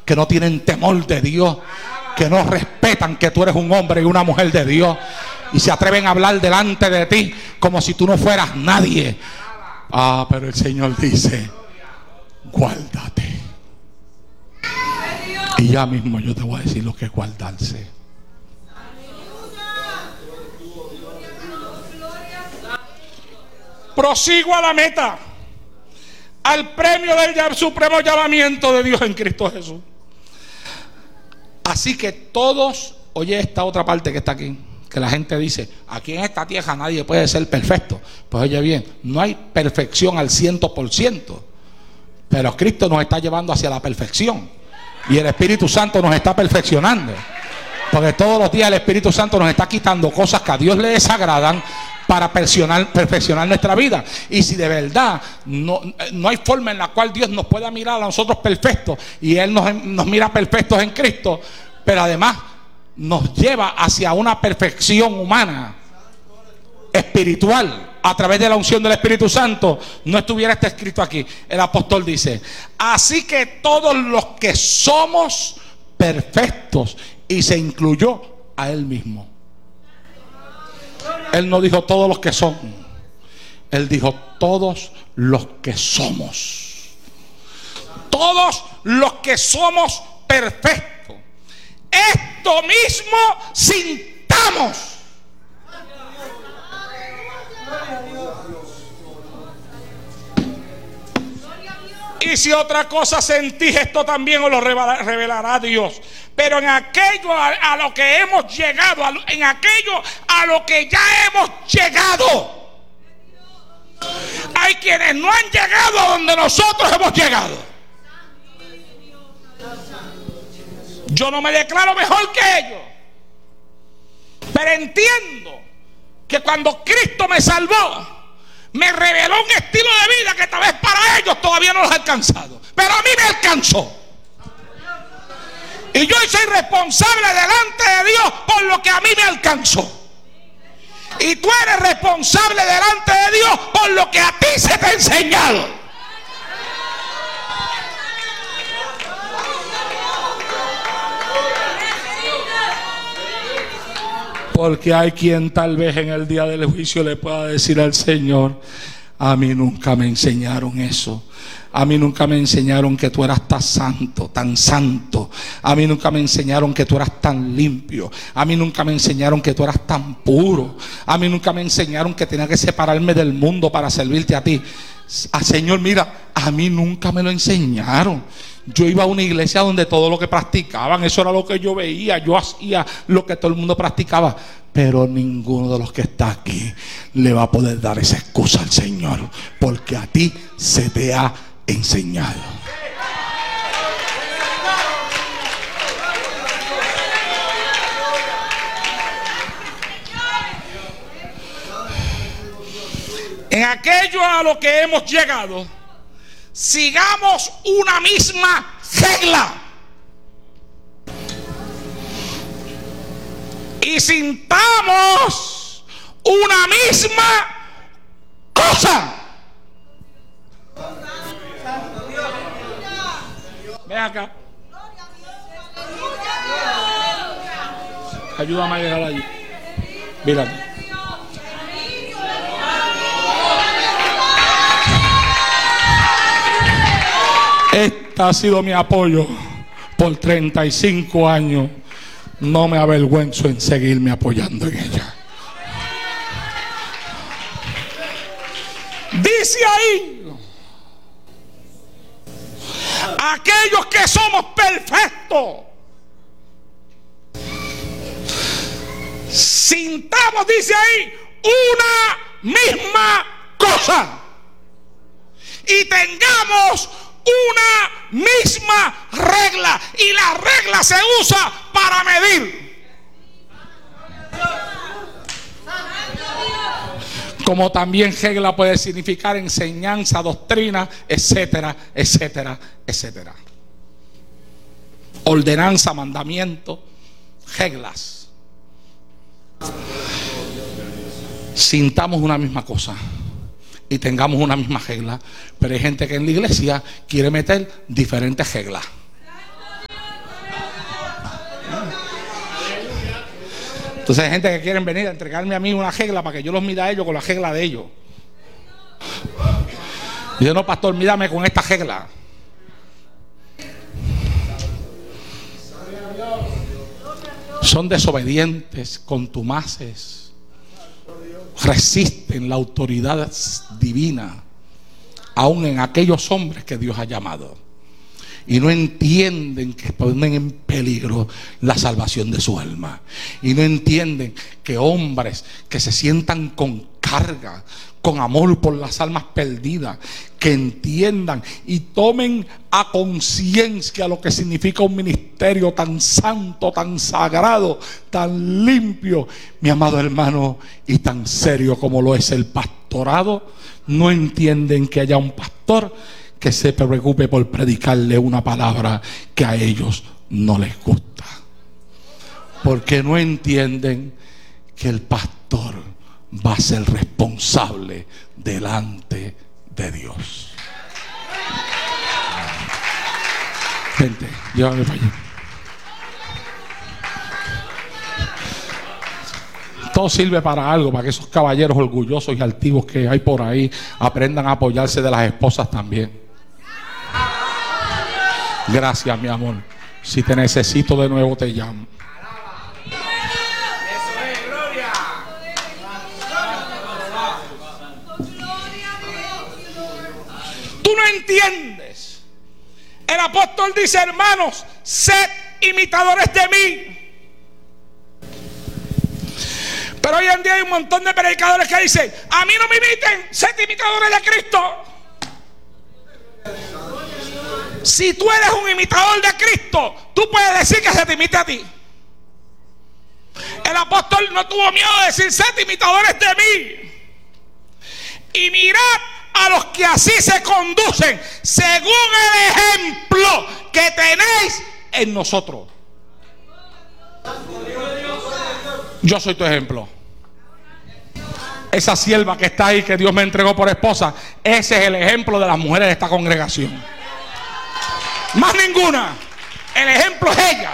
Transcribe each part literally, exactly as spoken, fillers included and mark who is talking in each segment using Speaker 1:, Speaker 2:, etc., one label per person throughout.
Speaker 1: que no tienen temor de Dios, que no respetan que tú eres un hombre y una mujer de Dios, y se atreven a hablar delante de ti como si tú no fueras nadie. Ah, pero el Señor dice: guárdate. Y ya mismo yo te voy a decir lo que es guardarse. Prosigo a la meta, al premio del supremo llamamiento de Dios en Cristo Jesús. Así que todos, oye esta otra parte que está aquí, que la gente dice: aquí en esta tierra nadie puede ser perfecto. Pues oye bien, no hay perfección al ciento por ciento, pero Cristo nos está llevando hacia la perfección, y el Espíritu Santo nos está perfeccionando, porque todos los días el Espíritu Santo nos está quitando cosas que a Dios le desagradan para perfeccionar, perfeccionar nuestra vida. Y si de verdad no, no hay forma en la cual Dios nos pueda mirar a nosotros perfectos, y Él nos, nos mira perfectos en Cristo, pero además nos lleva hacia una perfección humana, espiritual, a través de la unción del Espíritu Santo, no estuviera este escrito aquí. El apóstol dice: así que todos los que somos perfectos, y se incluyó a Él mismo. Él no dijo todos los que son, Él dijo todos los que somos. Todos los que somos perfectos. Esto mismo sintamos. Y si otra cosa sentís, esto también os lo revelará Dios. Pero en aquello a, a lo que hemos llegado, a, en aquello a lo que ya hemos llegado, hay quienes no han llegado a donde nosotros hemos llegado. Yo no me declaro mejor que ellos, pero entiendo que cuando Cristo me salvó, me reveló un estilo de vida que tal vez para ellos todavía no los ha alcanzado, pero a mí me alcanzó. Y yo soy responsable delante de Dios por lo que a mí me alcanzó. Y tú eres responsable delante de Dios por lo que a ti se te ha enseñado. Porque hay quien tal vez en el día del juicio le pueda decir al Señor: a mí nunca me enseñaron eso. A mí nunca me enseñaron que tú eras tan santo, tan santo. A mí nunca me enseñaron que tú eras tan limpio. A mí nunca me enseñaron que tú eras tan puro. A mí nunca me enseñaron que tenía que separarme del mundo para servirte a ti. Ah, Señor, mira, a mí nunca me lo enseñaron. Yo iba a una iglesia donde todo lo que practicaban, eso era lo que yo veía. Yo hacía lo que todo el mundo practicaba. Pero ninguno de los que está aquí le va a poder dar esa excusa al Señor, porque a ti se te ha enseñado. En aquello a lo que hemos llegado, sigamos una misma regla y sintamos una misma cosa. Ven acá. Ayúdame a llegar allí. Mira. Este ha sido mi apoyo por treinta y cinco años. No me avergüenzo en seguirme apoyando en ella. Dice ahí: aquellos que somos perfectos, sintamos, dice ahí, una misma cosa y tengamos una misma regla. Y la regla se usa para medir. Como también regla puede significar enseñanza, doctrina, etcétera, etcétera, etcétera. Ordenanza, mandamiento, reglas. Sintamos una misma cosa y tengamos una misma regla. Pero hay gente que en la iglesia quiere meter diferentes reglas. Entonces hay gente que quieren venir a entregarme a mí una regla para que yo los mida a ellos con la regla de ellos. Y yo, no, pastor, mírame con esta regla. Son desobedientes, contumaces, resisten la autoridad divina, aún en aquellos hombres que Dios ha llamado, y no entienden que ponen en peligro la salvación de su alma, y no entienden que hombres que se sientan con carga, con amor por las almas perdidas, que entiendan y tomen a conciencia lo que significa un ministerio tan santo, tan sagrado, tan limpio, mi amado hermano, y tan serio como lo es el pastorado. No entienden que haya un pastor que se preocupe por predicarle una palabra que a ellos no les gusta, porque no entienden que el pastor va a ser responsable delante de Dios. Vente, llévame para allá. Todo sirve para algo, para que esos caballeros orgullosos y altivos que hay por ahí aprendan a apoyarse de las esposas también. Gracias, mi amor. Si te necesito de nuevo, te llamo. Tú no entiendes. El apóstol dice: hermanos, sed imitadores de mí. Pero hoy en día hay un montón de predicadores que dicen: a mí no me imiten, sed imitadores de Cristo. Si tú eres un imitador de Cristo, tú puedes decir que se te imite a ti. El apóstol no tuvo miedo de decir: sed imitadores de mí, y mirad a los que así se conducen según el ejemplo que tenéis en nosotros. Yo soy tu ejemplo. Esa sierva que está ahí, que Dios me entregó por esposa, ese es el ejemplo de las mujeres de esta congregación. Más ninguna. El ejemplo es ella.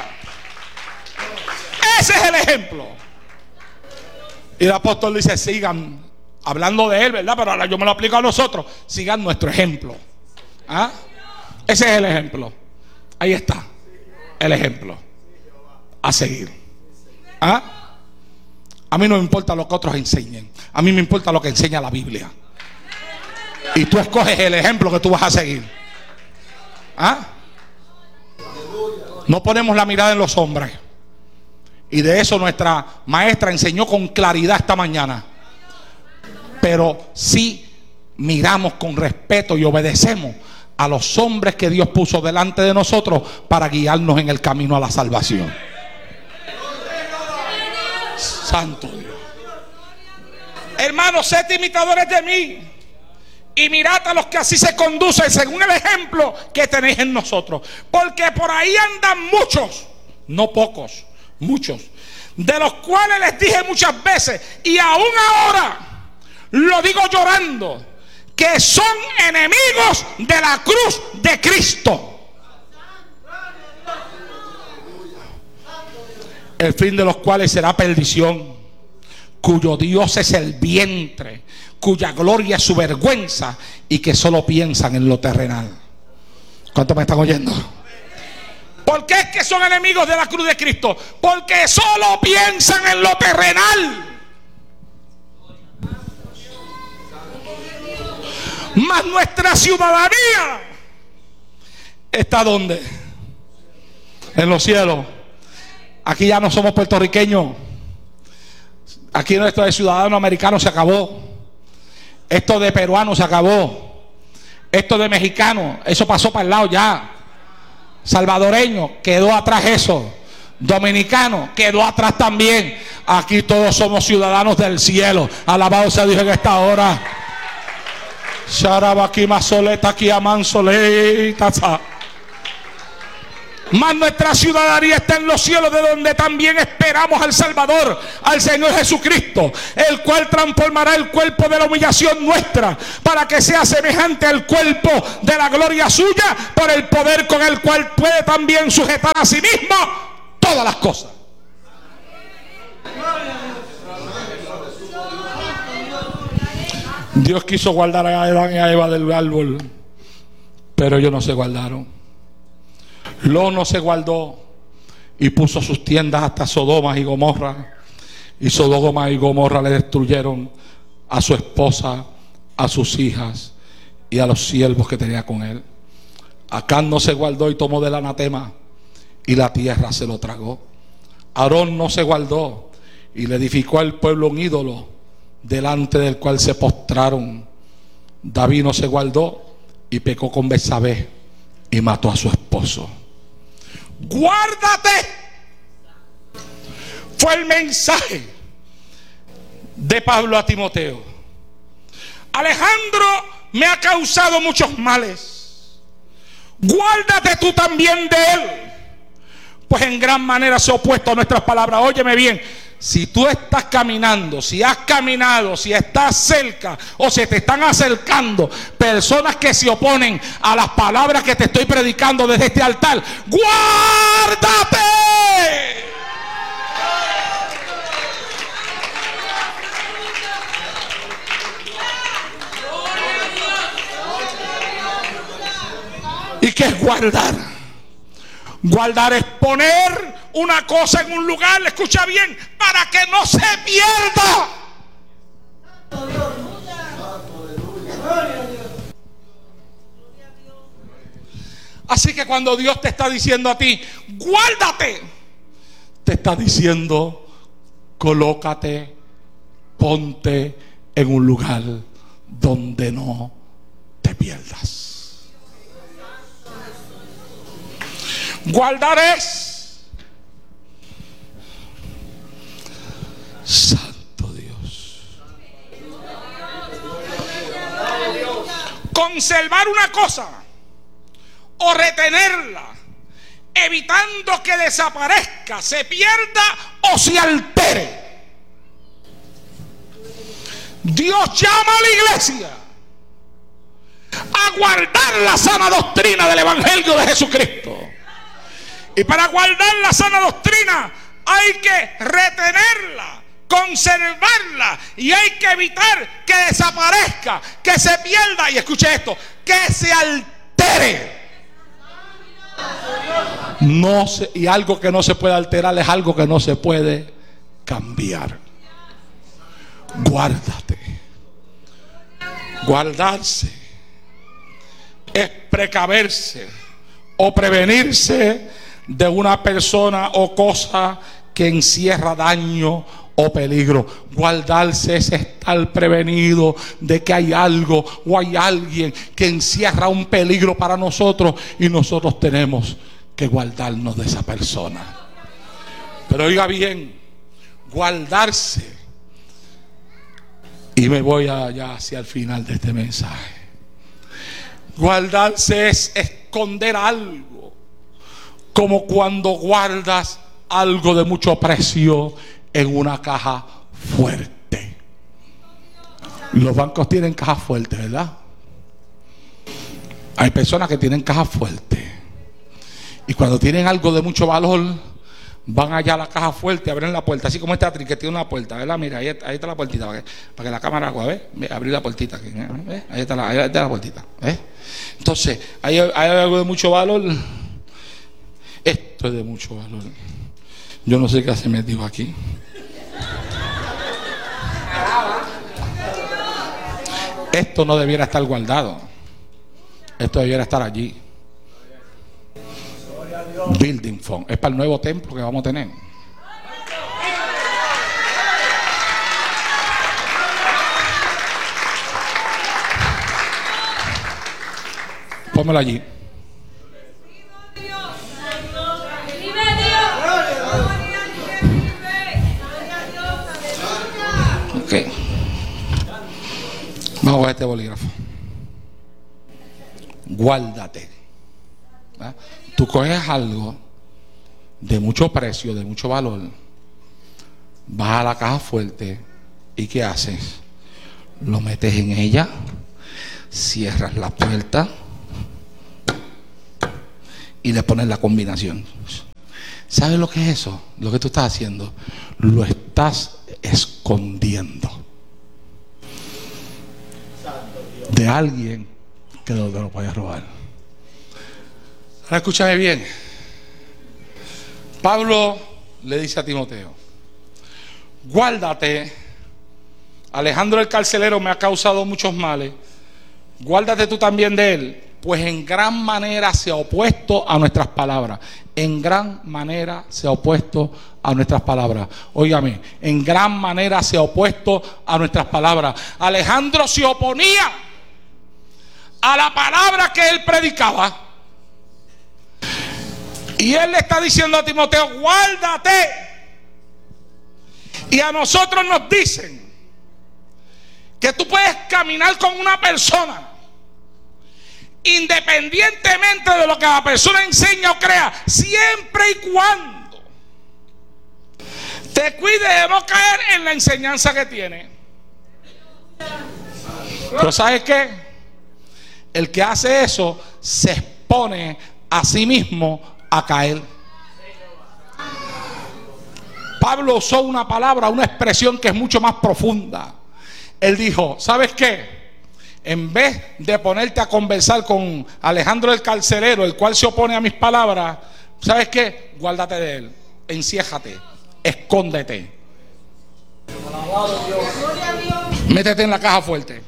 Speaker 1: Ese es el ejemplo. Y el apóstol dice: sigan, hablando de él, ¿verdad? Pero ahora yo me lo aplico a nosotros. Sigan nuestro ejemplo. ¿Ah? Ese es el ejemplo. Ahí está el ejemplo a seguir. ¿Ah? A mí no me importa lo que otros enseñen. A mí me importa lo que enseña la Biblia. Y tú escoges el ejemplo que tú vas a seguir. ¿Ah? No ponemos la mirada en los hombres. Y de eso nuestra maestra enseñó con claridad esta mañana. Pero sí miramos con respeto y obedecemos a los hombres que Dios puso delante de nosotros para guiarnos en el camino a la salvación. Santo Dios. Hermanos, sed imitadores de mí, y mirad a los que así se conducen según el ejemplo que tenéis en nosotros. Porque por ahí andan muchos, no pocos, muchos, de los cuales les dije muchas veces, y aún ahora lo digo llorando, que son enemigos de la cruz de Cristo, el fin de los cuales será perdición, cuyo Dios es el vientre, cuya gloria es su vergüenza, y que solo piensan en lo terrenal. ¿Cuántos me están oyendo? ¿Por qué es que son enemigos de la cruz de Cristo? Porque solo piensan en lo terrenal. Mas nuestra ciudadanía está ¿dónde? En los cielos. Aquí ya no somos puertorriqueños. Aquí esto de ciudadano americano se acabó. Esto de peruano se acabó. Esto de mexicano, eso pasó para el lado ya. Salvadoreño, quedó atrás eso. Dominicano, quedó atrás también. Aquí todos somos ciudadanos del cielo. Alabado sea Dios en esta hora. Mas nuestra ciudadanía está en los cielos, de donde también esperamos al Salvador, al Señor Jesucristo, el cual transformará el cuerpo de la humillación nuestra, para que sea semejante al cuerpo de la gloria suya, por el poder con el cual puede también sujetar a sí mismo todas las cosas. Dios quiso guardar a Adán y a Eva del árbol, pero ellos no se guardaron. Lot no se guardó y puso sus tiendas hasta Sodoma y Gomorra, y Sodoma y Gomorra le destruyeron a su esposa, a sus hijas y a los siervos que tenía con él. Acán no se guardó y tomó del anatema, y la tierra se lo tragó. Aarón no se guardó y le edificó al pueblo un ídolo, delante del cual se postraron. David no se guardó y pecó con Betsabé y mató a su esposo. Guárdate, fue el mensaje de Pablo a Timoteo. Alejandro me ha causado muchos males, guárdate tú también de él, pues en gran manera se ha opuesto a nuestras palabras. Óyeme bien, si tú estás caminando, si has caminado, si estás cerca o se te están acercando personas que se oponen a las palabras que te estoy predicando desde este altar, guárdate. ¿Y qué es guardar? Guardar es poner una cosa en un lugar, escucha bien, para que no se pierda. Así que cuando Dios te está diciendo a ti, guárdate, te está diciendo, colócate, ponte en un lugar donde no te pierdas. Guardar es, santo Dios, conservar una cosa o retenerla, evitando que desaparezca, se pierda o se altere. Dios llama a la iglesia a guardar la sana doctrina del Evangelio de Jesucristo. Y para guardar la sana doctrina hay que retenerla, conservarla, y hay que evitar que desaparezca, que se pierda, y escuche esto, que se altere. No se, y algo que no se puede alterar es algo que no se puede cambiar. Guárdate. Guardarse es precaverse o prevenirse de una persona o cosa que encierra daño o peligro. Guardarse es estar prevenido de que hay algo o hay alguien que encierra un peligro para nosotros, y nosotros tenemos que guardarnos de esa persona. Pero oiga bien, guardarse, y me voy allá hacia el final de este mensaje, guardarse es esconder algo, como cuando guardas algo de mucho precio en una caja fuerte. Los bancos tienen cajas fuertes, ¿verdad? Hay personas que tienen cajas fuertes, y cuando tienen algo de mucho valor, van allá a la caja fuerte, abren la puerta, así como esta atriz que tiene una puerta, ¿verdad? Mira, ahí, ahí está la puertita, para que, para que la cámara haga, ¿ves? Abrir la puertita, ¿ves? Ahí está la, ahí está la puertita, ¿ves? Entonces, hay, hay algo de mucho valor. Esto es de mucho valor. Yo no sé qué se metió aquí. Esto no debiera estar guardado. Esto debiera estar allí. Building Fund. Es para el nuevo templo que vamos a tener. Pónmelo allí. Ok. Vamos a ver este bolígrafo. Guárdate. ¿Ah? Tú coges algo de mucho precio, de mucho valor, vas a la caja fuerte, ¿y qué haces? Lo metes en ella, cierras la puerta y le pones la combinación. ¿Sabes lo que es eso? Lo que tú estás haciendo, lo estás escondiendo. de alguien que no te lo vaya a robar. Ahora escúchame bien. Pablo le dice a Timoteo: guárdate, Alejandro el carcelero me ha causado muchos males, guárdate tú también de él, pues en gran manera se ha opuesto a nuestras palabras. En gran manera se ha opuesto a nuestras palabras. Óigame, en gran manera se ha opuesto a nuestras palabras. Alejandro se oponía a la palabra que él predicaba. Y él le está diciendo a Timoteo: guárdate. Y a nosotros nos dicen que tú puedes caminar con una persona independientemente de lo que la persona enseña o crea, siempre y cuando te cuide de no caer en la enseñanza que tiene. Pero ¿sabes qué? El que hace eso se expone a sí mismo a caer. Pablo usó una palabra, una expresión que es mucho más profunda. Él dijo: ¿sabes qué? En vez de ponerte a conversar con Alejandro el carcelero, el cual se opone a mis palabras, ¿sabes qué? Guárdate de él, enciéjate, escóndete, métete en la caja fuerte,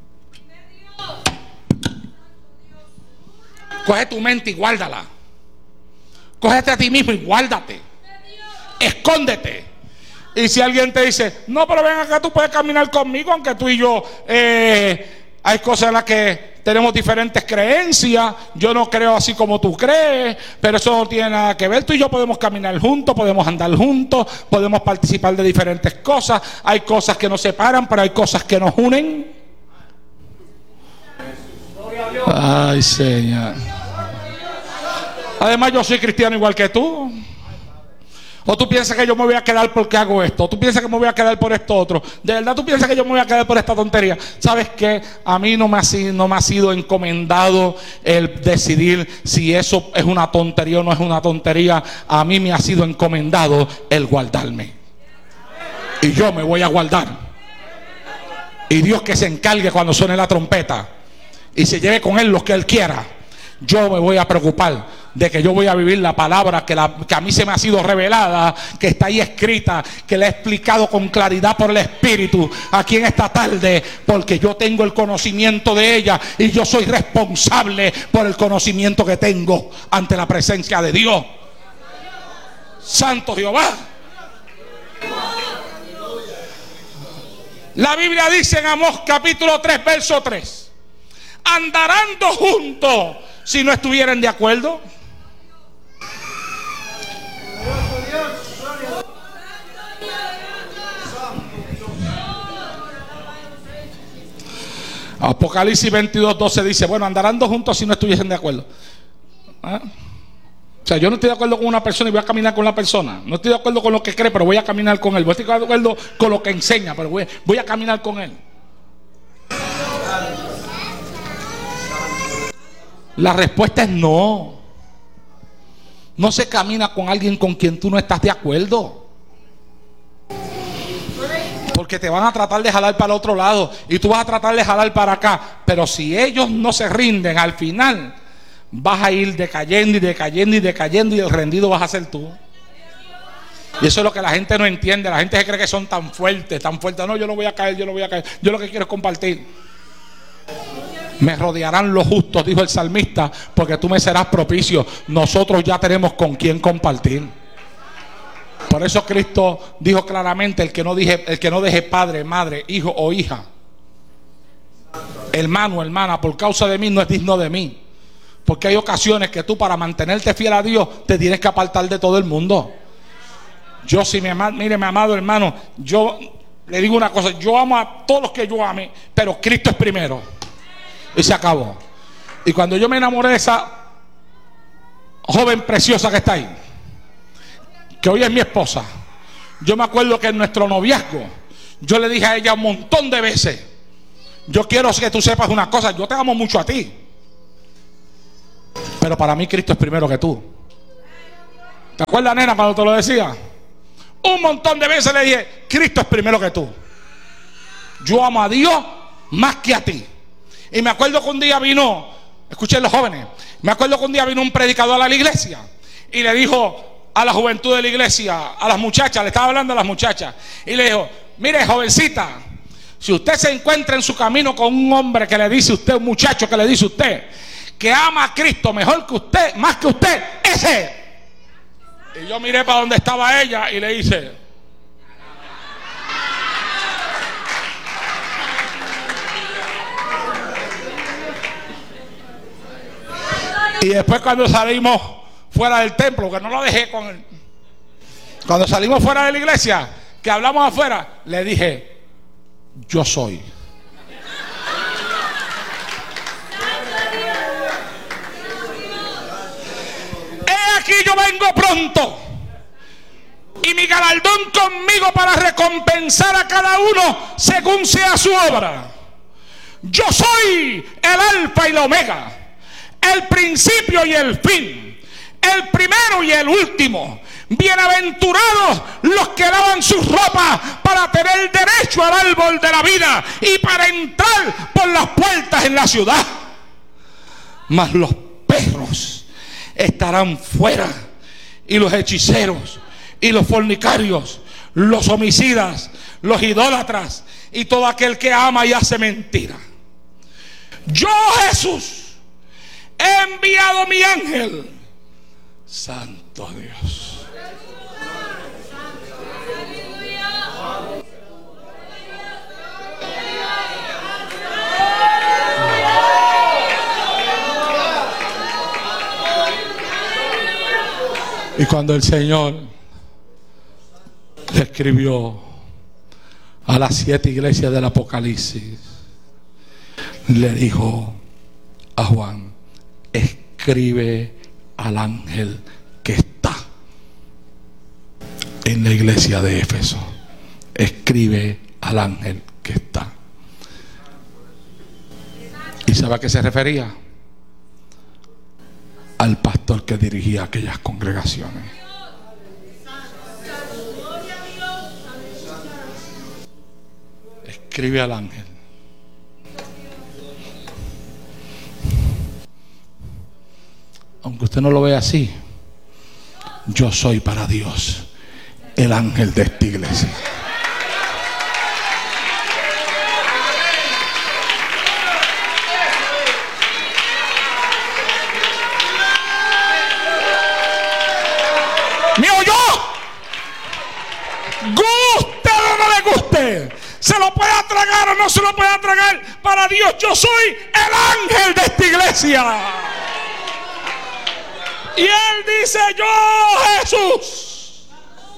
Speaker 1: coge tu mente y guárdala, cógete a ti mismo y guárdate, escóndete. Y si alguien te dice: no, pero ven acá, tú puedes caminar conmigo, aunque tú y yo eh, hay cosas en las que tenemos diferentes creencias, yo no creo así como tú crees, pero eso no tiene nada que ver. Tú y yo podemos caminar juntos, podemos andar juntos, podemos participar de diferentes cosas. Hay cosas que nos separan, pero hay cosas que nos unen. Ay, Señor. Además, yo soy cristiano igual que tú. O tú piensas que yo me voy a quedar porque hago esto, o tú piensas que me voy a quedar por esto otro. De verdad tú piensas que yo me voy a quedar por esta tontería. ¿Sabes qué? A mí no me ha sido, no me ha sido encomendado el decidir si eso es una tontería o no es una tontería. A mí me ha sido encomendado el guardarme. Y yo me voy a guardar. Y Dios que se encargue cuando suene la trompeta y se lleve con él los que él quiera. Yo me voy a preocupar de que yo voy a vivir la palabra que, la, que a mí se me ha sido revelada, que está ahí escrita, que la he explicado con claridad por el Espíritu aquí en esta tarde, porque yo tengo el conocimiento de ella y yo soy responsable por el conocimiento que tengo ante la presencia de Dios. Santo Jehová. La Biblia dice en Amós capítulo tres verso tres: ¿andarán dos juntos si no estuvieran de acuerdo? Apocalipsis veintidós doce dice: bueno, andarán dos juntos si no estuviesen de acuerdo. ¿Ah? O sea, yo no estoy de acuerdo con una persona y voy a caminar con la persona. No estoy de acuerdo con lo que cree, pero voy a caminar con él. Voy a estar de acuerdo con lo que enseña, pero voy, voy a caminar con él. La respuesta es no. No se camina con alguien con quien tú no estás de acuerdo, porque te van a tratar de jalar para el otro lado y tú vas a tratar de jalar para acá. Pero si ellos no se rinden, al final vas a ir decayendo y decayendo y decayendo, y el rendido vas a ser tú. Y eso es lo que la gente no entiende. La gente se cree que son tan fuertes, tan fuertes. No, yo no voy a caer, yo no voy a caer. Yo lo que quiero es compartir. Me rodearán los justos, dijo el salmista, porque tú me serás propicio. Nosotros ya tenemos con quién compartir. Por eso Cristo dijo claramente: el que no deje, el que no deje padre, madre, hijo o hija, hermano, hermana, por causa de mí, no es digno de mí. Porque hay ocasiones que tú, para mantenerte fiel a Dios, te tienes que apartar de todo el mundo. Yo, si me amado, mire, mi amado hermano, yo le digo una cosa: yo amo a todos los que yo ame, pero Cristo es primero. Y se acabó. Y cuando yo me enamoré de esa joven preciosa que está ahí, que hoy es mi esposa, yo me acuerdo que en nuestro noviazgo yo le dije a ella un montón de veces: yo quiero que tú sepas una cosa, yo te amo mucho a ti, pero para mí Cristo es primero que tú. ¿Te acuerdas, nena, cuando te lo decía? Un montón de veces le dije: Cristo es primero que tú. Yo amo a Dios más que a ti. Y me acuerdo que un día vino, escuchen los jóvenes, me acuerdo que un día vino un predicador a la iglesia y le dijo a la juventud de la iglesia, a las muchachas, le estaba hablando a las muchachas, y le dijo: mire, jovencita, si usted se encuentra en su camino con un hombre que le dice a usted, un muchacho que le dice a usted que ama a Cristo mejor que usted, más que usted, ese. Y yo miré para donde estaba ella y le hice: y después cuando salimos fuera del templo, que no lo dejé con él, cuando salimos fuera de la iglesia, que hablamos afuera, le dije: yo soy. He aquí yo vengo pronto, y mi galardón conmigo para recompensar a cada uno según sea su obra. Yo soy el alfa y la omega, el principio y el fin, el primero y el último. Bienaventurados los que lavan sus ropas para tener derecho al árbol de la vida y para entrar por las puertas en la ciudad. Mas los perros estarán fuera, y los hechiceros y los fornicarios, los homicidas, los idólatras y todo aquel que ama y hace mentira. Yo, Jesús, he enviado mi ángel. Santo Dios. Y cuando el Señor le escribió a las siete iglesias del Apocalipsis, le dijo a Juan: escribe al ángel que está en la iglesia de Éfeso. Escribe al ángel que está. ¿Y sabe a qué se refería? Al pastor que dirigía aquellas congregaciones. Escribe al ángel. Aunque usted no lo vea así, yo soy para Dios el ángel de esta iglesia. ¿Me oyó? Guste o no le guste, se lo pueda tragar o no se lo pueda tragar, para Dios yo soy el ángel de esta iglesia. Y él dice: yo, Jesús,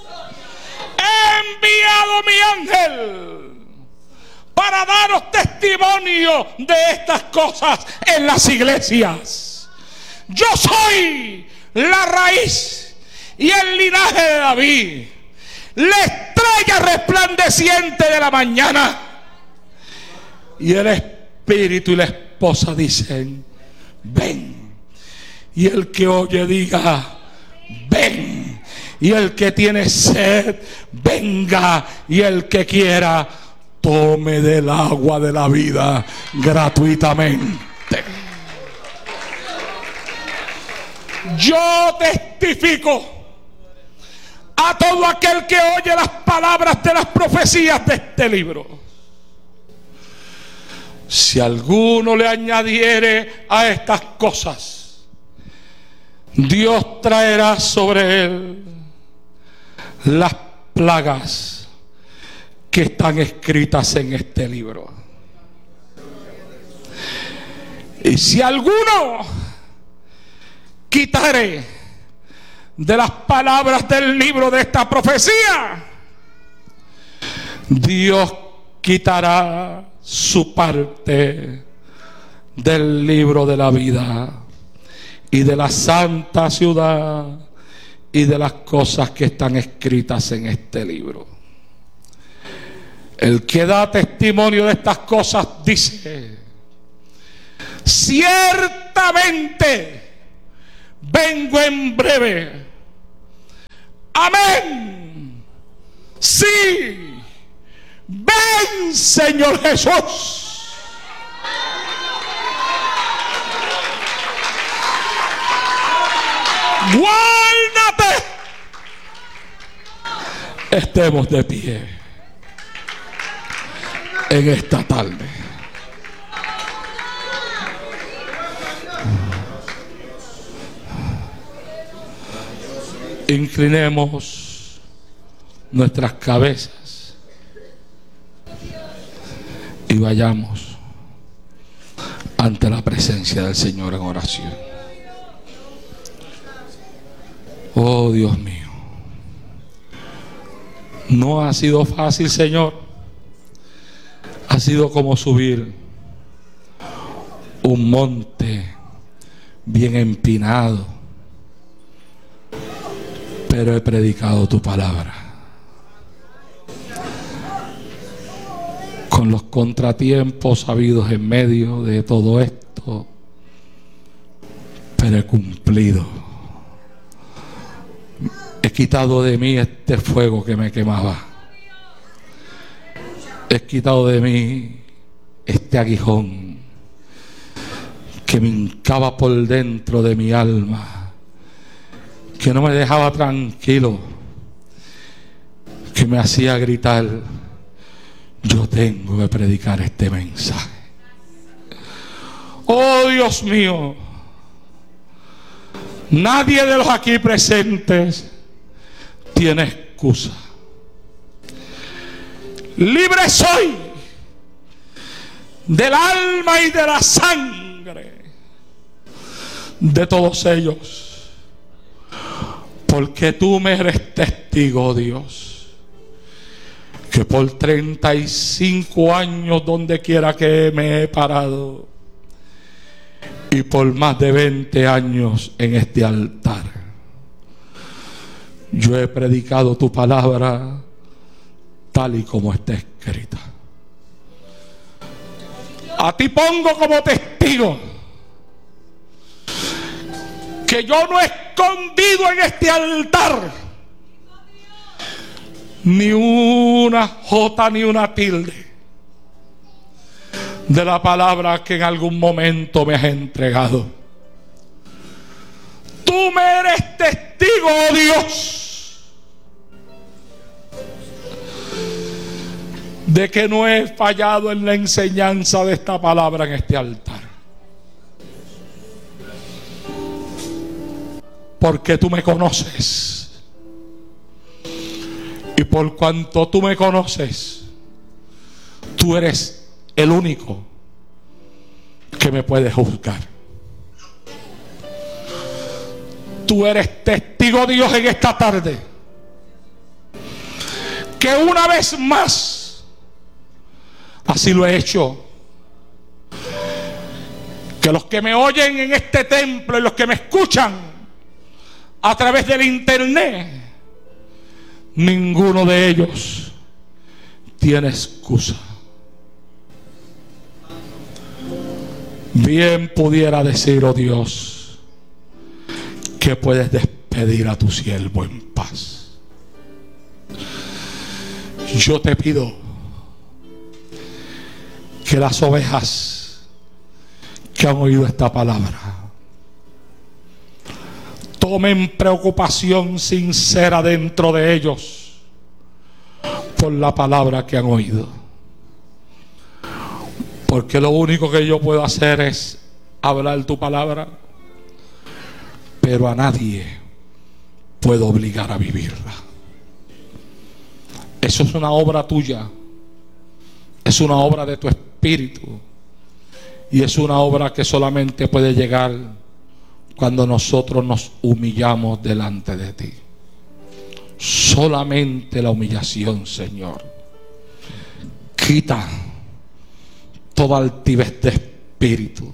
Speaker 1: he enviado mi ángel para daros testimonio de estas cosas en las iglesias. Yo soy la raíz y el linaje de David, la estrella resplandeciente de la mañana. Y el espíritu y la esposa dicen: ven. Y el que oye diga: ven. Y el que tiene sed, venga. Y el que quiera, tome del agua de la vida gratuitamente. Yo testifico a todo aquel que oye las palabras de las profecías de este libro: si alguno le añadiere a estas cosas, Dios traerá sobre él las plagas que están escritas en este libro. Y si alguno quitare de las palabras del libro de esta profecía, Dios quitará su parte del libro de la vida y de la santa ciudad y de las cosas que están escritas en este libro. El que da testimonio de estas cosas dice: ciertamente vengo en breve. Amén. Sí. Ven, Señor Jesús. Guárdate. Estemos de pie en esta tarde. Inclinemos nuestras cabezas y vayamos ante la presencia del Señor en oración. Oh Dios mío, no ha sido fácil, Señor. Ha sido como subir un monte bien empinado, pero he predicado tu palabra. Con los contratiempos habidos en medio de todo esto, pero he cumplido. He quitado de mí este fuego que me quemaba. He quitado de mí este aguijón que me hincaba por dentro de mi alma, que no me dejaba tranquilo, que me hacía gritar: yo tengo que predicar este mensaje. Oh Dios mío, nadie de los aquí presentes tiene excusa. Libre soy del alma y de la sangre de todos ellos, porque tú me eres testigo, Dios, que por treinta y cinco años donde quiera que me he parado, y por más de veinte años en este altar, yo he predicado tu palabra tal y como está escrita. A ti pongo como testigo que yo no he escondido en este altar ni una jota ni una tilde de la palabra que en algún momento me has entregado. Tú me eres testigo, oh Dios, de que no he fallado en la enseñanza de esta palabra en este altar. Porque tú me conoces. Y por cuanto tú me conoces, tú eres el único que me puede juzgar. Tú eres testigo, Dios, en esta tarde, que una vez más así lo he hecho. Que los que me oyen en este templo y los que me escuchan a través del internet, ninguno de ellos tiene excusa. Bien pudiera decir, oh Dios, que puedes despedir a tu siervo en paz. Yo te pido que las ovejas que han oído esta palabra tomen preocupación sincera dentro de ellos por la palabra que han oído. Porque lo único que yo puedo hacer es hablar tu palabra, pero a nadie puedo obligar a vivirla. Eso es una obra tuya, es una obra de tu espíritu, y es una obra que solamente puede llegar cuando nosotros nos humillamos delante de ti. Solamente la humillación, Señor. Quita toda altivez de espíritu,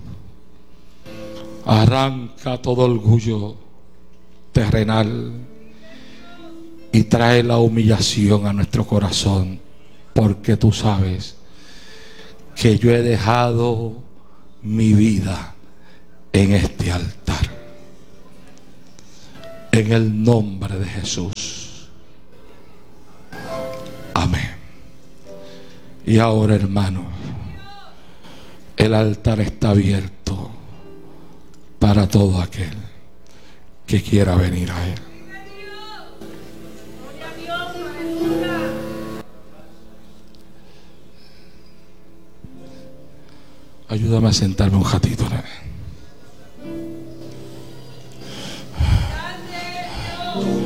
Speaker 1: arranca todo orgullo terrenal y trae la humillación a nuestro corazón, porque tú sabes que yo he dejado mi vida en este altar. En el nombre de Jesús. Amén. Y ahora, hermano, el altar está abierto para todo aquel que quiera venir a Él. Ayúdame a sentarme un ratito, ¿no?